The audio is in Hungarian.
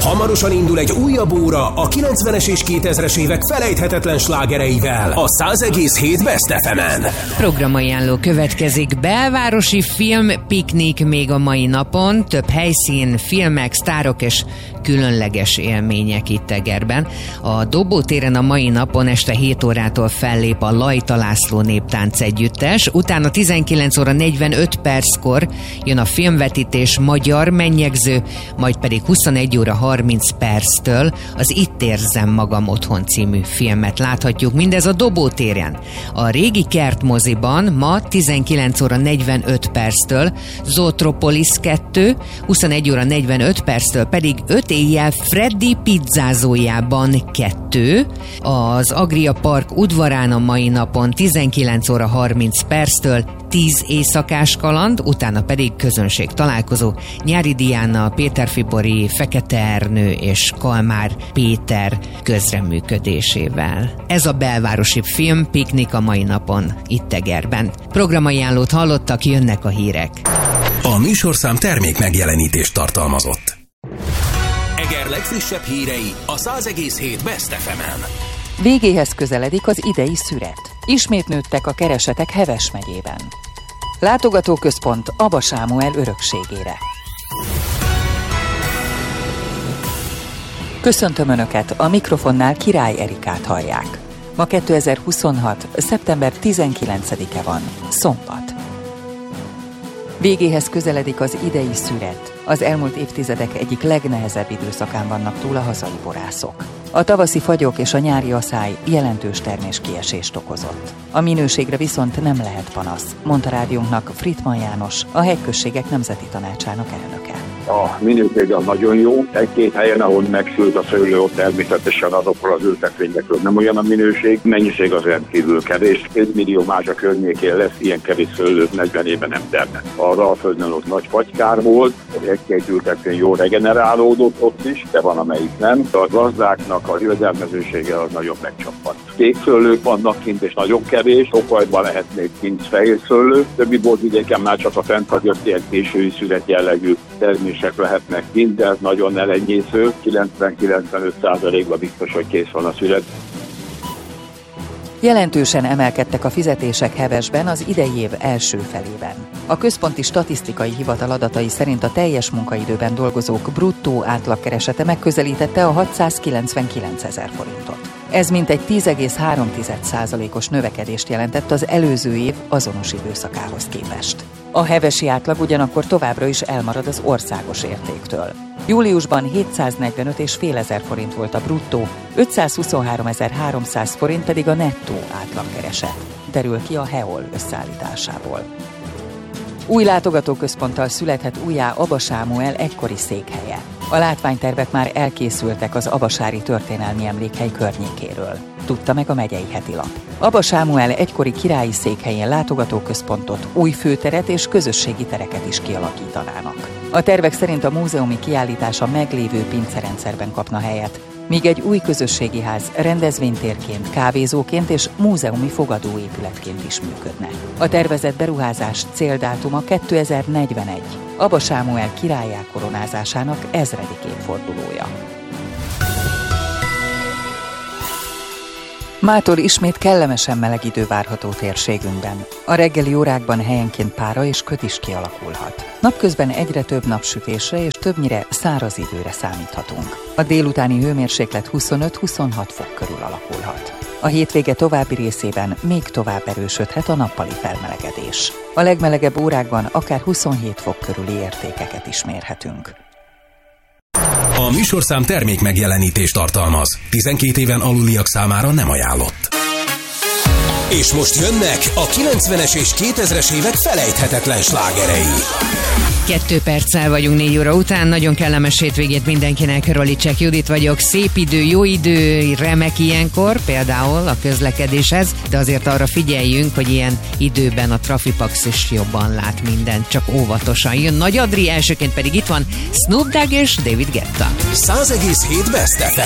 Hamarosan indul egy újabb óra a 90-es és 2000-es évek felejthetetlen slágereivel a 100,7 Best FM-en. Programajánló következik. Belvárosi filmpiknik még a mai napon. Több helyszín, filmek, sztárok és különleges élmények itt Egerben. A Dobótéren a mai napon este 7 órától fellép a Lajta László Néptánc Együttes. Utána 19 óra 45 perckor jön a filmvetítés Magyar Mennyegző, majd pedig 21 óra 30 perctől az Itt érzem magam otthon című filmet láthatjuk. Mindez a Dobótéren. A régi kertmoziban ma 19 óra 45 perctől Zootropolis 2, 21 óra 45 perctől pedig 5 éjjel Freddy pizzázójában 2. Az Agria Park udvarán a mai napon 19 óra 30 perctől 10 éjszakás kaland, utána pedig közönség találkozó Nyári Diana, Péter Fibori, Fekete Ernő és Kalmár Péter közreműködésével. Ez a belvárosi filmpiknik a mai napon itt Egerben. Programajánlót hallottak, jönnek a hírek. A műsorszám termék megjelenítést tartalmazott. Eger legfrissebb hírei a 100,7 Best FM-en. Végéhez közeledik az idei szüret. Ismét nőttek a keresetek Heves megyében. Látogatóközpont Aba Sámuel örökségére. Köszöntöm Önöket, a mikrofonnál Király Erikát hallják. Ma 2026. szeptember 19-e van, szombat. Végéhez közeledik az idei szüret. Az elmúlt évtizedek egyik legnehezebb időszakán vannak túl a hazai borászok. A tavaszi fagyok és a nyári aszály jelentős terméskiesést okozott. A minőségre viszont nem lehet panasz, mondta rádiónknak Frittmann János, a Hegyközségek Nemzeti Tanácsának elnöke. A minőség az nagyon jó. Egy-két helyen, ahol megsült a szőlő, ott természetesen azokról az ültetvényekről nem olyan a minőség. Mennyiség az rendkívül kevés. 2 millió mázsa környékén lesz ilyen kevés szőlő, 40 éve nem termett. A Alföldön ott nagy fagykár volt, egy-két ültetvény jól regenerálódott ott is, de van amelyik nem. A gazdáknak a jövedelmezősége az nagyon megcsappant. Kékszőlők vannak kint, és nagyon kevés. Tokajban lehet még kint fehér szőlő. Többi borvidéken már csak a fennfagyott ilyen késői szüret jellegű termések lehetnek kint, de ez nagyon elenyésző. 90-95%-ban biztos, hogy kész van a szület. Jelentősen emelkedtek a fizetések Hevesben az idei év első felében. A Központi Statisztikai Hivatal adatai szerint a teljes munkaidőben dolgozók bruttó átlagkeresete megközelítette a 699 000 forintot. Ez mintegy 10,3%-os növekedést jelentett az előző év azonos időszakához képest. A hevesi átlag ugyanakkor továbbra is elmarad az országos értéktől. Júliusban 745,5 ezer forint volt a bruttó, 523.300 forint pedig a nettó átlagkereset, derül ki a HEOL összeállításából. Új látogatóközponttal születhet újjá Aba Sámuel egykori székhelye. A látványtervek már elkészültek az abasári történelmi emlékhely környékéről, tudta meg a Megyei Hetilap. Aba Sámuel egykori királyi székhelyén látogatóközpontot, új főteret és közösségi tereket is kialakítanának. A tervek szerint a múzeumi kiállítás a meglévő pincerendszerben kapna helyet, míg egy új közösségi ház rendezvénytérként, kávézóként és múzeumi fogadóépületként is működne. A tervezett beruházás céldátuma 2041, Aba Sámuel királlyá koronázásának 1000. évfordulója. Mától ismét kellemesen meleg idő várható térségünkben. A reggeli órákban helyenként pára és köd is kialakulhat. Napközben egyre több napsütésre és többnyire száraz időre számíthatunk. A délutáni hőmérséklet 25-26 fok körül alakulhat. A hétvége további részében még tovább erősödhet a nappali felmelegedés. A legmelegebb órákban akár 27 fok körüli értékeket is mérhetünk. A műsorszám termék megjelenítést tartalmaz. 12 éven aluliak számára nem ajánlott. És most jönnek a 90-es és 2000-es évek felejthetetlen slágerei. 2 perccel vagyunk 4 óra után, nagyon kellemes hétvégét mindenkinek, Rolicek Judit vagyok. Szép idő, jó idő, remek ilyenkor, például a közlekedéshez, de azért arra figyeljünk, hogy ilyen időben a Trafipax is jobban lát mindent, csak óvatosan. Jön Nagy Adri, elsőként pedig itt van Snoop Dogg és David Guetta. 100,7 Best FM.